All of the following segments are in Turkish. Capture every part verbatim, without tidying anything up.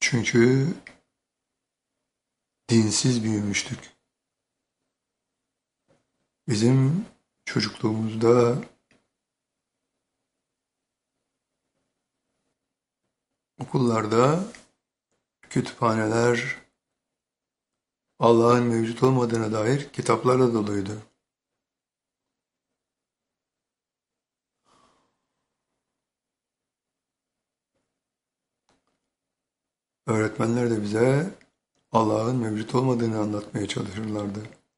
Çünkü dinsiz büyümüştük. Bizim çocukluğumuzda okullarda kütüphaneler Allah'ın mevcut olmadığına dair kitaplarla doluydu. Öğretmenler de bize Allah'ın mevcut olmadığını anlatmaya çalışırlardı.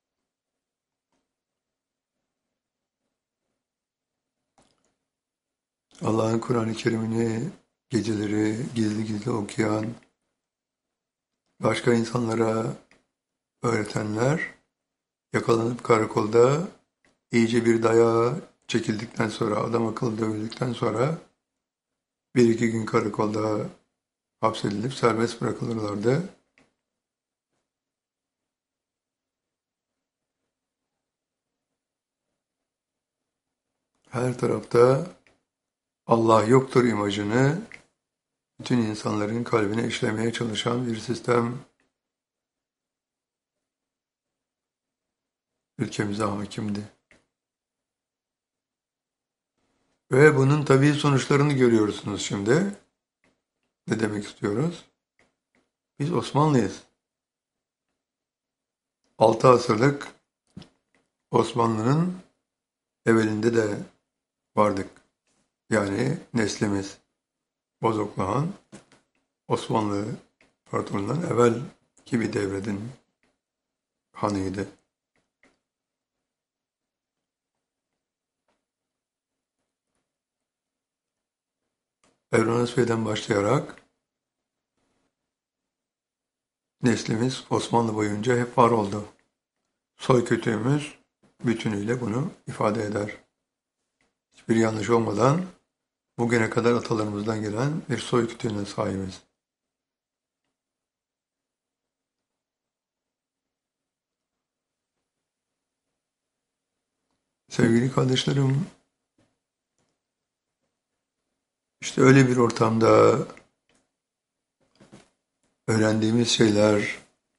Allah'ın Kur'an-ı Kerim'ini geceleri gizli gizli okuyan, başka insanlara öğretenler yakalanıp karakolda iyice bir dayağa çekildikten sonra, adam akıllı dövüldükten sonra bir iki gün karakolda hapsedilip serbest bırakılırlardı. Her tarafta Allah yoktur imajını bütün insanların kalbine işlemeye çalışan bir sistem ülkemize hakimdi. Ve bunun tabii sonuçlarını görüyorsunuz şimdi. Ne demek istiyoruz? Biz Osmanlıyız. Altı asırlık Osmanlı'nın evvelinde de vardık. Yani neslimiz Bozoklu Han, Osmanlı İmparatorluğu'ndan evvelki bir devredin hanıydı. Evranas Bey'den başlayarak neslimiz Osmanlı boyunca hep var oldu. Soy kötüğümüz bütünüyle bunu ifade eder. Hiçbir yanlış olmadan bugüne kadar atalarımızdan gelen bir soy kütüğüne sahibiz. Sevgili kardeşlerim, işte öyle bir ortamda öğrendiğimiz şeyler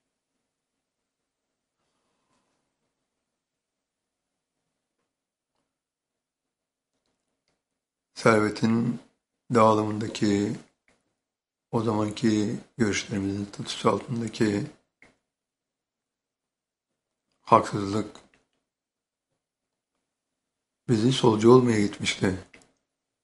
servetin dağılımındaki o zamanki görüşlerimizin statüsü altındaki haksızlık bizi solcu olmaya gitmişti.